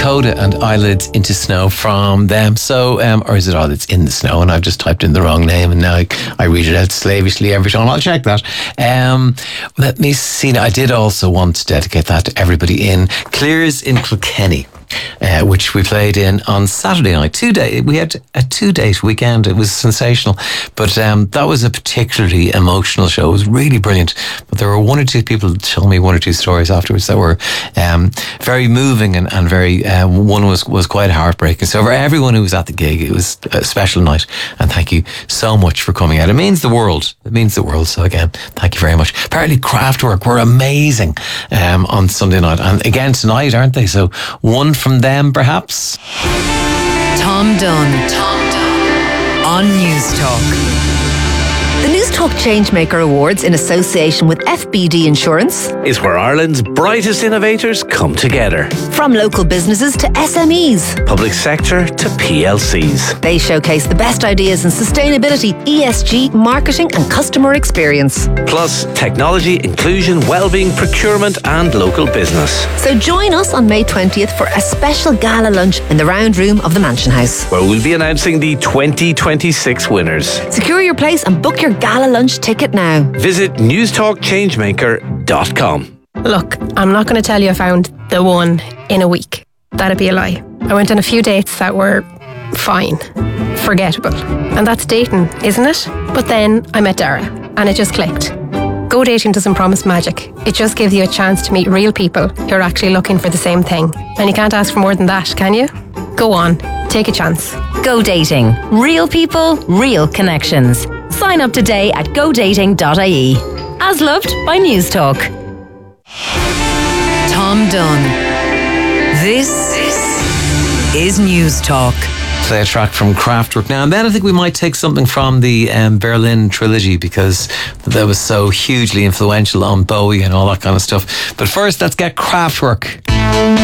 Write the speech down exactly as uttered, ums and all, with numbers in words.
Coda and Eyelids into Snow from them. So, um, or is it Eyelids in the Snow? And I've just typed in the wrong name and now I, I read it out slavishly every time. I'll check that. Um, let me see. Now, I did also want to dedicate that to everybody in Clears in Kilkenny. Uh, which we played in on Saturday night. Two day, we had a two-date weekend. It was sensational, but um, that was a particularly emotional show. It was really brilliant. But there were one or two people telling me one or two stories afterwards that were um, very moving and, and very. Uh, one was was quite heartbreaking. So for everyone who was at the gig, it was a special night. And thank you so much for coming out. It means the world. It means the world. So again, thank you very much. Apparently, Kraftwerk were amazing um, on Sunday night, and again tonight, aren't they? So one from them, perhaps. Tom Dunn. Tom Dunn. On News Talk. The News Talk Changemaker Awards, in association with F B D Insurance, is where Ireland's brightest innovators come together. From local businesses to S M Es, public sector to P L Cs. They showcase the best ideas in sustainability, E S G, marketing and customer experience. Plus technology, inclusion, wellbeing, procurement and local business. So join us on May twentieth for a special gala lunch in the round room of the Mansion House, where we'll be announcing the twenty twenty-six winners. Secure your place and book your gala lunch ticket now. Visit newstalk changemaker dot com. Look, I'm not going to tell you I found the one in a week. That'd be a lie. I went on a few dates that were fine, forgettable. And that's dating, isn't it? But then I met Dara and it just clicked. Go Dating doesn't promise magic. It just gives you a chance to meet real people who are actually looking for the same thing. And you can't ask for more than that, can you? Go on, take a chance. Go Dating. Real people, real connections. Sign up today at go dating dot I E. As loved by News Talk. Tom Dunn. This is News Talk. Play a track from Kraftwerk now, and then I think we might take something from the um, Berlin trilogy, because that was so hugely influential on Bowie and all that kind of stuff. But first, let's get Kraftwerk.